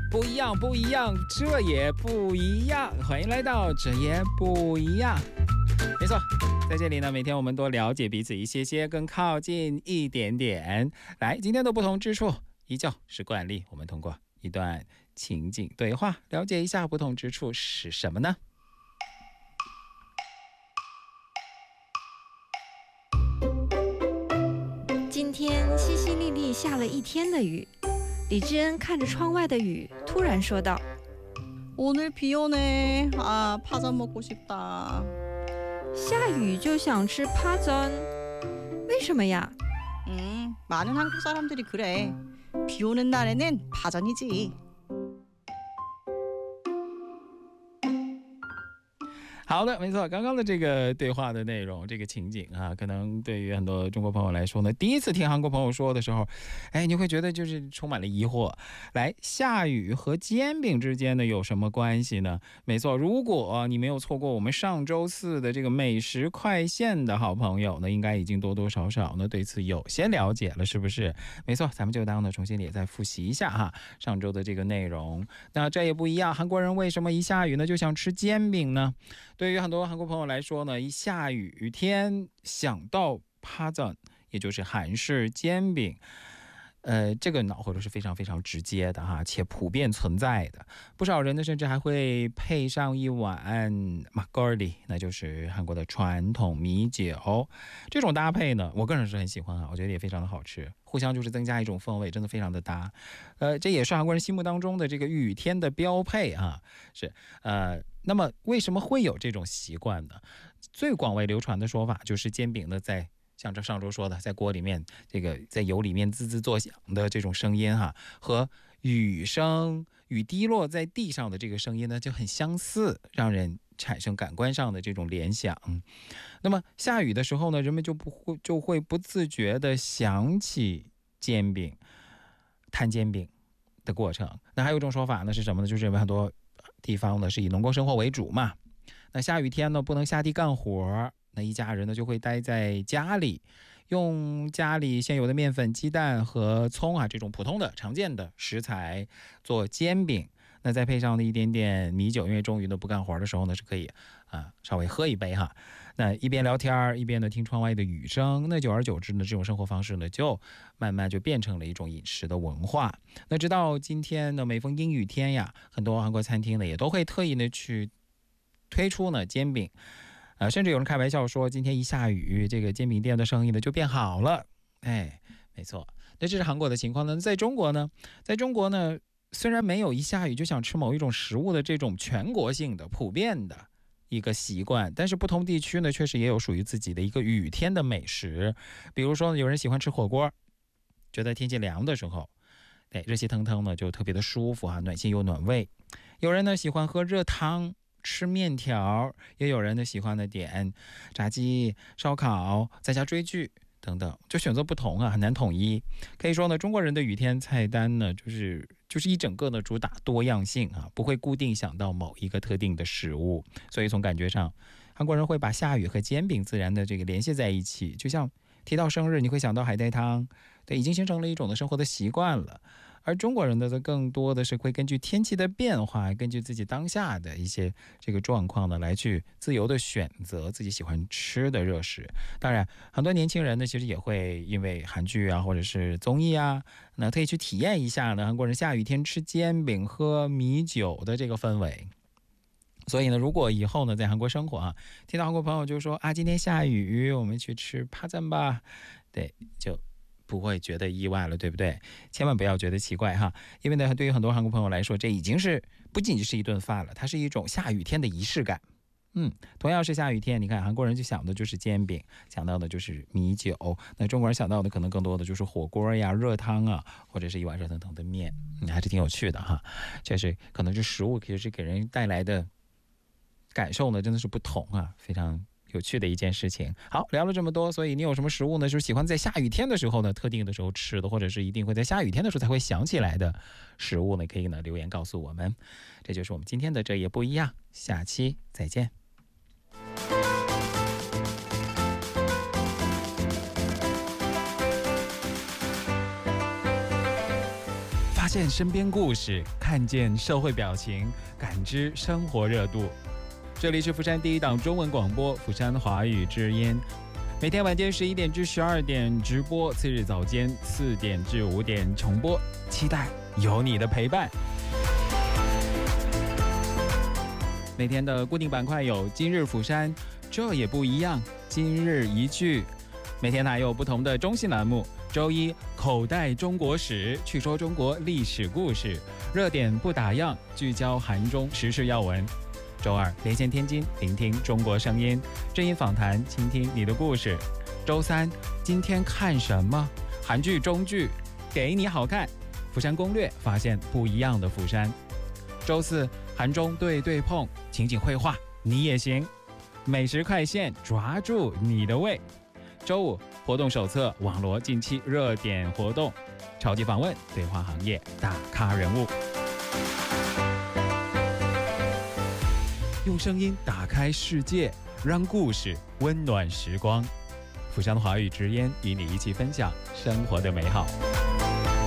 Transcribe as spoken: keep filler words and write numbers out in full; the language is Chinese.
不一样，不一样，这也不一样。欢迎来到这也不一样。没错，在这里呢，每天我们多了解彼此一些些，更靠近一点点。来，今天的不同之处依旧是惯例，我们通过一段情景对话，了解一下不同之处是什么呢？ 今天淅淅沥沥下了一天的雨，李智恩看着窗外的雨，突然说道： 오늘 비 오네. 아, 파전 먹고 싶다. 下雨就想吃파전，为什么呀？ 음, 많은 한국 사람들이 그래. 비 오는 날에는 파전이지. 好的，没错，刚刚的这个对话的内容，这个情景啊，可能对于很多中国朋友来说呢，第一次听韩国朋友说的时候，哎，你会觉得就是充满了疑惑。来，下雨和煎饼之间呢有什么关系呢？没错，如果你没有错过我们上周四的这个美食快线的好朋友呢，应该已经多多少少呢对此有些了解了，是不是？没错，咱们就当呢重新也再复习一下哈，上周的这个内容。那这也不一样，韩国人为什么一下雨呢就想吃煎饼呢？对于很多韩国朋友来说呢，一下雨天想到파전，也就是韩式煎饼，呃，这个脑回路是非常非常直接的哈，且普遍存在的。不少人呢，甚至还会配上一碗막걸리，那就是韩国的传统米酒。这种搭配呢，我个人是很喜欢啊，我觉得也非常的好吃，互相就是增加一种氛围，真的非常的搭。呃，这也是韩国人心目当中的这个雨天的标配啊，是呃。那么为什么会有这种习惯呢？最广为流传的说法就是煎饼呢，在像这上周说的，在锅里面这个在油里面滋滋作响的这种声音哈，和雨声雨滴落在地上的这个声音呢就很相似，让人产生感官上的这种联想。那么下雨的时候呢，人们就不会就会不自觉地想起煎饼、摊煎饼的过程。那还有一种说法呢是什么呢？就是认为很多地方呢是以农耕生活为主嘛，那下雨天呢不能下地干活，那一家人呢就会待在家里，用家里现有的面粉、鸡蛋和葱啊这种普通的常见的食材做煎饼，那再配上的一点点米酒，因为终于呢不干活的时候呢是可以啊稍微喝一杯哈，那一边聊天一边呢听窗外的雨声，那久而久之呢这种生活方式呢就慢慢就变成了一种饮食的文化。那直到今天呢，每逢阴雨天呀，很多韩国餐厅呢也都会特意的去推出呢煎饼，呃，甚至有人开玩笑说，今天一下雨，这个煎饼店的生意呢就变好了。哎，没错，那这是韩国的情况呢。在中国呢，在中国呢，虽然没有一下雨就想吃某一种食物的这种全国性的普遍的一个习惯，但是不同地区呢，确实也有属于自己的一个雨天的美食。比如说，有人喜欢吃火锅，觉得天气凉的时候，对，热气腾腾呢就特别的舒服啊，暖心又暖胃。有人呢喜欢喝热汤。吃面条，也有人呢喜欢的点炸鸡、烧烤，在家追剧等等，就选择不同啊，很难统一。可以说呢，中国人的雨天菜单呢，就是就是一整个呢主打多样性啊，不会固定想到某一个特定的食物。所以从感觉上，韩国人会把下雨和煎饼自然的这个联系在一起，就像提到生日，你会想到海带汤，对，已经形成了一种的生活的习惯了。而中国人呢，则更多的是会根据天气的变化，根据自己当下的一些这个状况呢，来去自由的选择自己喜欢吃的热食。当然，很多年轻人呢，其实也会因为韩剧啊，或者是综艺啊，那特意去体验一下呢，韩国人下雨天吃煎饼、喝米酒的这个氛围。所以呢，如果以后呢在韩国生活啊，听到韩国朋友就说啊，今天下雨，我们去吃파전吧，对，就不会觉得意外了，对不对？千万不要觉得奇怪哈，因为呢，对于很多韩国朋友来说，这已经是不仅仅是一顿饭了，它是一种下雨天的仪式感。嗯，同样是下雨天，你看韩国人就想的就是煎饼，想到的就是米酒，那中国人想到的可能更多的就是火锅呀、热汤啊，或者是一碗热腾腾的面，嗯，还是挺有趣的哈。这是可能这食物其实给人带来的感受呢，真的是不同啊，非常有趣的一件事情。好，聊了这么多，所以你有什么食物呢？就是喜欢在下雨天的时候呢，特定的时候吃的，或者是一定会在下雨天的时候才会想起来的食物呢？可以呢留言告诉我们。这就是我们今天的这也不一样，下期再见。 发现身边故事，看见社会表情，感知生活热度。这里是釜山第一档中文广播釜山华语之音，每天晚间十一点至十二点直播，次日早间四点至五点重播，期待有你的陪伴。每天的固定板块有今日釜山，这也不一样，今日一句。每天还有不同的中性栏目，周一口袋中国史，去说中国历史故事，热点不打烊，聚焦韩中时事要闻。周二连线天津，聆听中国声音，正音访谈，倾听你的故事。周三今天看什么？韩剧中剧，给你好看。釜山攻略，发现不一样的釜山。周四韩中对对碰，情景绘画你也行。美食快线，抓住你的胃。周五活动手册，网罗近期热点活动。超级访问，对话行业大咖人物。用声音打开世界，让故事温暖时光。釜山华语之音与你一起分享生活的美好。